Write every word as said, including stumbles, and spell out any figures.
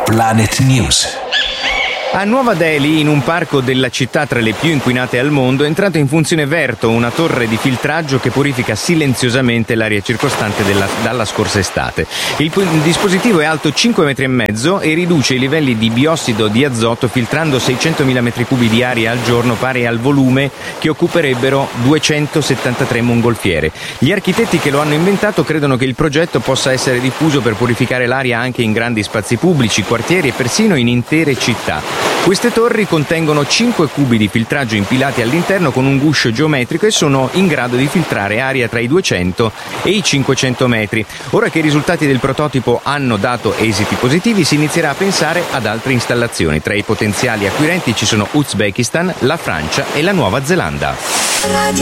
Planet News. A Nuova Delhi, in un parco della città tra le più inquinate al mondo, è entrato in funzione Verto, una torre di filtraggio che purifica silenziosamente l'aria circostante della, dalla scorsa estate. Il, il dispositivo è alto cinque metri e mezzo e riduce i livelli di biossido di azoto filtrando seicentomila metri cubi di aria al giorno, pari al volume che occuperebbero duecentosettantatré mongolfiere. Gli architetti che lo hanno inventato credono che il progetto possa essere diffuso per purificare l'aria anche in grandi spazi pubblici, quartieri e persino in intere città. Queste torri contengono cinque cubi di filtraggio impilati all'interno con un guscio geometrico e sono in grado di filtrare aria tra i duecento e i cinquecento metri. Ora che i risultati del prototipo hanno dato esiti positivi, si inizierà a pensare ad altre installazioni. Tra i potenziali acquirenti ci sono Uzbekistan, la Francia e la Nuova Zelanda.